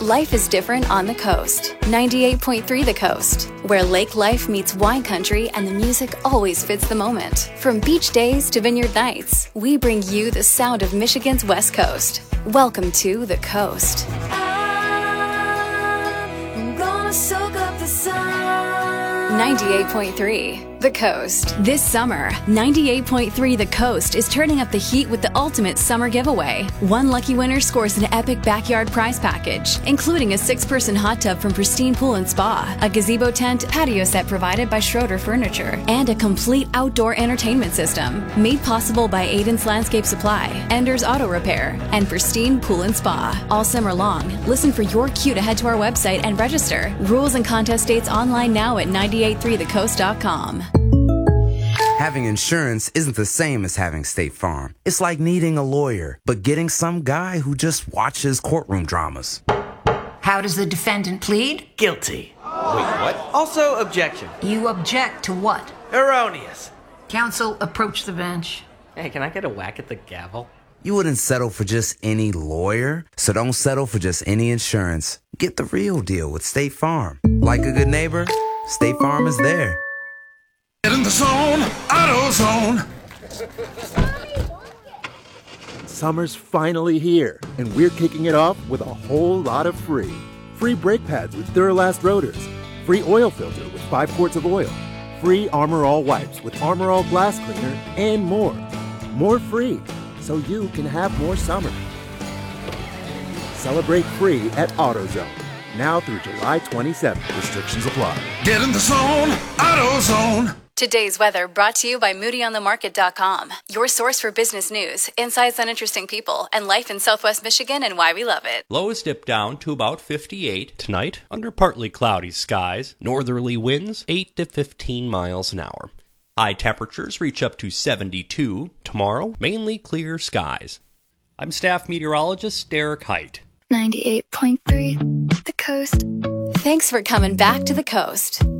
Life is different on the coast. 98.3 The Coast, where lake life meets wine country and the music always fits the moment. From beach days to vineyard nights, we bring you the sound of Michigan's West Coast. Welcome to The Coast. I'm gonna soak up the sun. 98.3 The Coast. This summer, 98.3 The Coast is turning up the heat with the ultimate summer giveaway. One lucky winner scores an epic backyard prize package, including a 6-person hot tub from Pristine Pool and Spa, a gazebo tent, patio set provided by Schroeder Furniture, and a complete outdoor entertainment system. Made possible by Aiden's Landscape Supply, Ender's Auto Repair, and Pristine Pool and Spa. All summer long, listen for your cue to head to our website and register. Rules and contest dates online now at 983thecoast.com. Having insurance isn't the same as having State Farm. It's like needing a lawyer, but getting some guy who just watches courtroom dramas. How does the defendant plead? Guilty. Wait, what? Also, objection. You object to what? Erroneous. Counsel, approach the bench. Hey, can I get a whack at the gavel? You wouldn't settle for just any lawyer, so don't settle for just any insurance. Get the real deal with State Farm. Like a good neighbor, State Farm is there. Get in the zone, AutoZone. Summer's finally here, and we're kicking it off with a whole lot of free. Free brake pads with Duralast rotors. Free oil filter with 5 quarts of oil. Free Armor All wipes with Armor All glass cleaner, and more. More free, so you can have more summer. Celebrate free at AutoZone. Now through July 27th. Restrictions apply. Get in the zone, AutoZone. Today's weather brought to you by MoodyOnTheMarket.com, your source for business news, insights on interesting people, and life in Southwest Michigan and why we love it. Lows dip down to about 58 tonight under partly cloudy skies. Northerly winds 8 to 15 miles an hour. High temperatures reach up to 72. Tomorrow, mainly clear skies. I'm staff meteorologist Derek Height. 98.3 The Coast. Thanks for coming back to The Coast.